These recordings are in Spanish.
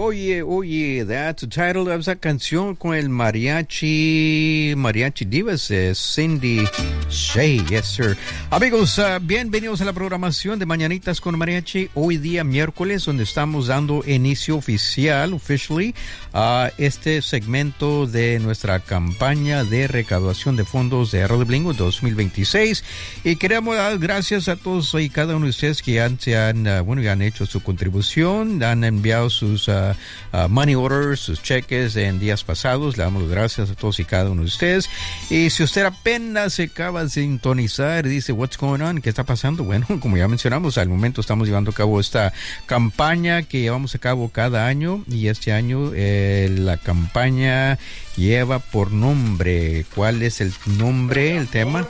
Oye, that's the title of esa canción con el Mariachi Divas, Cindy Shay, yes sir. Amigos, bienvenidos a la programación de Mañanitas con Mariachi, hoy día miércoles, donde estamos dando inicio officially a este segmento de nuestra campaña de recaudación de fondos de Radio Bilingüe 2026, y queremos dar gracias a todos y cada uno de ustedes que ya han hecho su contribución, han enviado sus money orders, sus cheques en días pasados. Le damos las gracias a todos y cada uno de ustedes. Y si usted apenas se acaba de sintonizar y dice, what's going on? ¿Qué está pasando? Bueno, como ya mencionamos, al momento estamos llevando a cabo esta campaña que llevamos a cabo cada año, y este año la campaña lleva por nombre. ¿Cuál es el nombre, el tema?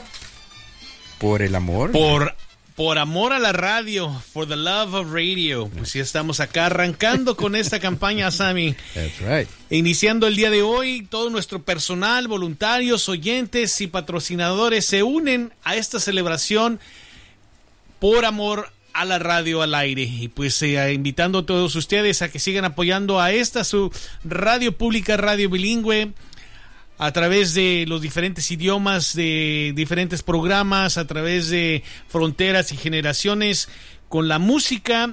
Por el amor. Por amor a la radio, for the love of radio. Pues ya estamos acá arrancando con esta campaña, Sammy. That's right. Iniciando el día de hoy, todo nuestro personal, voluntarios, oyentes y patrocinadores se unen a esta celebración por amor a la radio al aire. Y pues invitando a todos ustedes a que sigan apoyando a esta su radio pública, Radio Bilingüe, a través de los diferentes idiomas, de diferentes programas, a través de fronteras y generaciones, con la música,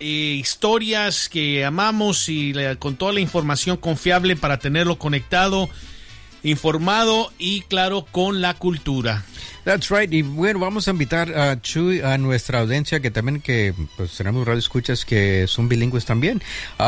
historias que amamos y con toda la información confiable para tenerlo conectado, informado y claro, con la cultura. That's right. Y bueno, vamos a invitar a Chuy, a nuestra audiencia, que también pues tenemos radioescuchas que son bilingües también,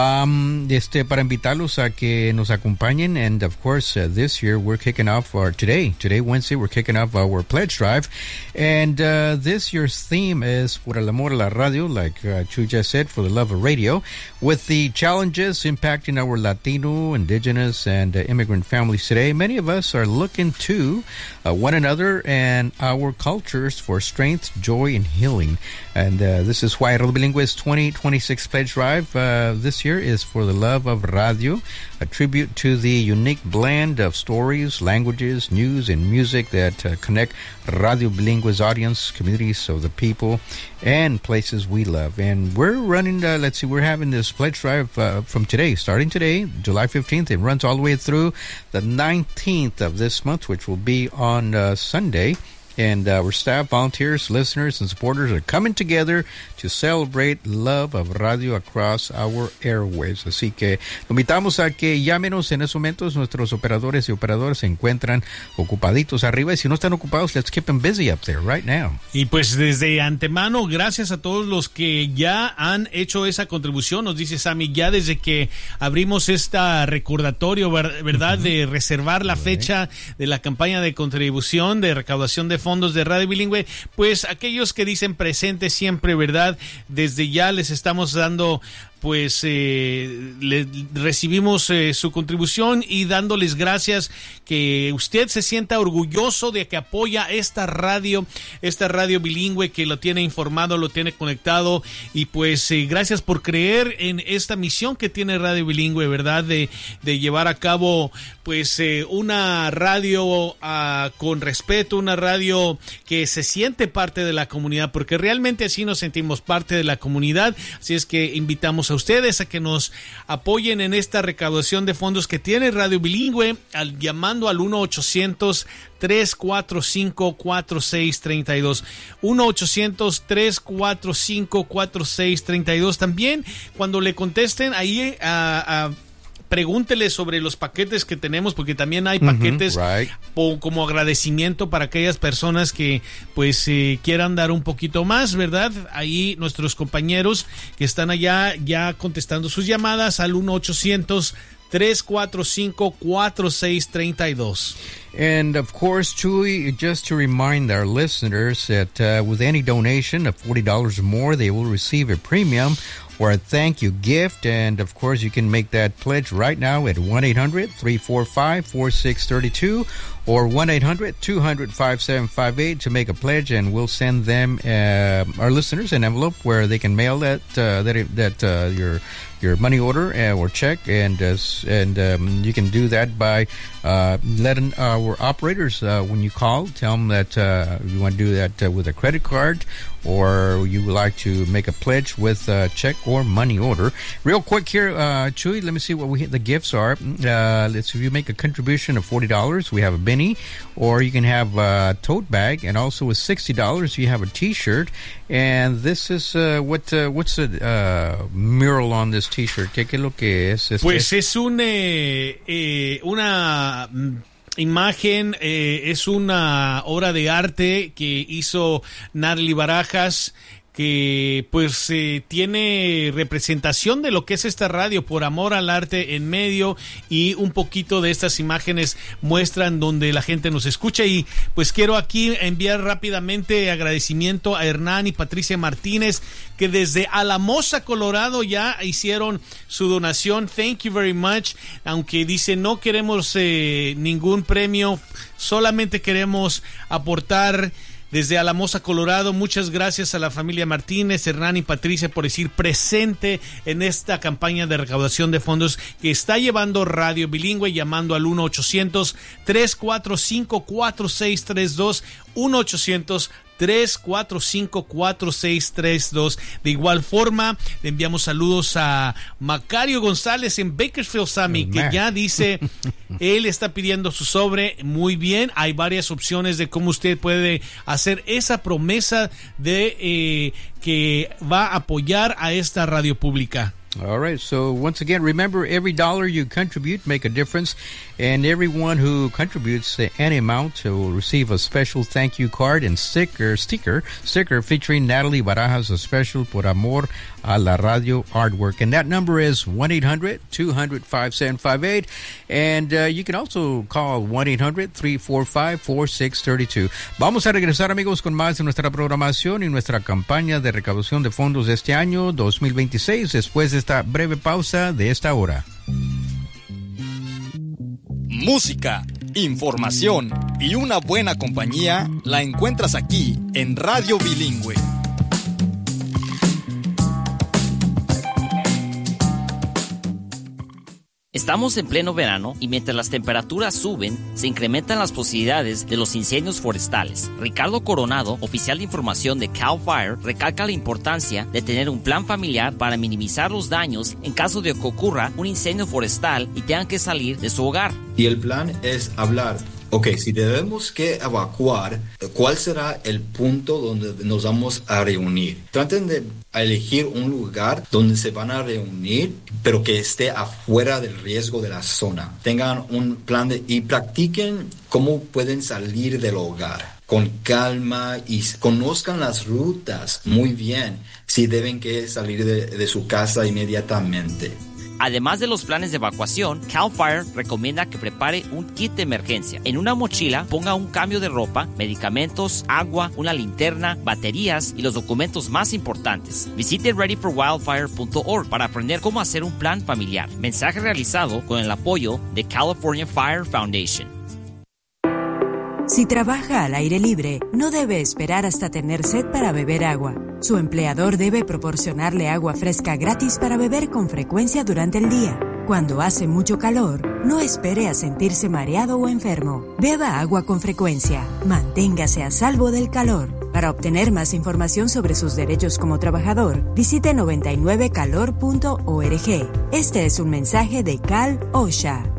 para invitarlos a que nos acompañen. And of course, this year we're kicking off today Wednesday, we're kicking off our pledge drive. And this year's theme is Por el amor a la radio, like Chuy just said, for the love of radio, with the challenges impacting our Latino, Indigenous, and immigrant families today. Many of us are looking to one another and our cultures for strength, joy, and healing. And this is why Radio Bilingüe's 2026 pledge drive this year is for the love of radio, a tribute to the unique blend of stories, languages, news, and music that connect Radio Bilingüe's audience, communities of the people, and places we love. And we're running, we're having this pledge drive from today, starting today, July 15th. It runs all the way through the 19th of this month, which will be on Sunday. And our staff, volunteers, listeners, and supporters are coming together to celebrate love of radio across our airwaves. Así que lo invitamos a que llámenos en esos momentos. Nuestros operadores y operadoras se encuentran ocupaditos arriba, y si no están ocupados, let's keep them busy up there right now. Y pues desde antemano, gracias a todos los que ya han hecho esa contribución. Nos dice Sammy, ya desde que abrimos esta recordatorio, ¿verdad? De reservar la fecha de la campaña de contribución, de recaudación de fondos de Radio Bilingüe, pues aquellos que dicen presente siempre, ¿verdad? Desde ya les estamos dando, pues recibimos su contribución y dándoles gracias, que usted se sienta orgulloso de que apoya esta radio bilingüe, que lo tiene informado, lo tiene conectado, y pues gracias por creer en esta misión que tiene Radio Bilingüe, ¿verdad? De llevar a cabo pues una radio con respeto, una radio que se siente parte de la comunidad, porque realmente así nos sentimos parte de la comunidad. Así es que invitamos a ustedes a que nos apoyen en esta recaudación de fondos que tiene Radio Bilingüe, llamando al 1-800-345-4632. 1-800-345-4632. También cuando le contesten ahí pregúntele sobre los paquetes que tenemos, porque también hay paquetes como agradecimiento para aquellas personas que pues quieran dar un poquito más, ¿verdad? Ahí nuestros compañeros que están allá ya contestando sus llamadas al 1-800-345-4632. And of course, Chuy, just to remind our listeners that with any donation of $40 or more, they will receive a premium or a thank you gift. And of course, you can make that pledge right now at 1-800-345-4632 or 1-800-200-5758 to make a pledge, and we'll send them, our listeners, an envelope where they can mail that your money order or check, and you can do that by letting our operators, when you call, tell them that you want to do that with a credit card or you would like to make a pledge with check or money order. Real quick here, Chuy, let me see what the gifts are. Let's see, if you make a contribution of $40, we have a Benny, or you can have a tote bag, and also with $60, you have a T-shirt. And this is what's the mural on this T-shirt? ¿Qué es lo que es? Pues es una imagen, es una obra de arte que hizo Narly Barajas, que pues tiene representación de lo que es esta radio, Por Amor al Arte en medio, y un poquito de estas imágenes muestran donde la gente nos escucha. Y pues quiero aquí enviar rápidamente agradecimiento a Hernán y Patricia Martínez, que desde Alamosa, Colorado, ya hicieron su donación. Thank you very much. Aunque dice no queremos ningún premio, solamente queremos aportar. Desde Alamosa, Colorado, muchas gracias a la familia Martínez, Hernán y Patricia por decir presente en esta campaña de recaudación de fondos que está llevando Radio Bilingüe, llamando al 1-800-345-4632, 1-800-345-4632. De igual forma, le enviamos saludos a Macario González en Bakersfield, Sammy, que ya dice, él está pidiendo su sobre. Muy bien, hay varias opciones de cómo usted puede hacer esa promesa de que va a apoyar a esta radio pública. All right. So once again, remember, every dollar you contribute make a difference, and everyone who contributes any amount will receive a special thank you card and sticker featuring Natalie Barajas, a special Por Amor a la Radio artwork. And that number is 1-800-200-5758. And you can also call 1-800-345-4632. Vamos a regresar, amigos, con más de nuestra programación y nuestra campaña de recaudación de fondos de este año 2026, después de esta breve pausa de esta hora. Música, información y una buena compañía la encuentras aquí en Radio Bilingüe. Estamos en pleno verano y mientras las temperaturas suben, se incrementan las posibilidades de los incendios forestales. Ricardo Coronado, oficial de información de CAL FIRE, recalca la importancia de tener un plan familiar para minimizar los daños en caso de que ocurra un incendio forestal y tengan que salir de su hogar. Y el plan es hablar. Ok, si debemos que evacuar, ¿cuál será el punto donde nos vamos a reunir? Traten de elegir un lugar donde se van a reunir, pero que esté afuera del riesgo de la zona. Tengan un plan y practiquen cómo pueden salir del hogar con calma y conozcan las rutas muy bien si deben que salir de su casa inmediatamente. Además de los planes de evacuación, CAL FIRE recomienda que prepare un kit de emergencia. En una mochila ponga un cambio de ropa, medicamentos, agua, una linterna, baterías y los documentos más importantes. Visite readyforwildfire.org para aprender cómo hacer un plan familiar. Mensaje realizado con el apoyo de California Fire Foundation. Si trabaja al aire libre, no debe esperar hasta tener sed para beber agua. Su empleador debe proporcionarle agua fresca gratis para beber con frecuencia durante el día. Cuando hace mucho calor, no espere a sentirse mareado o enfermo. Beba agua con frecuencia. Manténgase a salvo del calor. Para obtener más información sobre sus derechos como trabajador, visite 99calor.org. Este es un mensaje de Cal OSHA.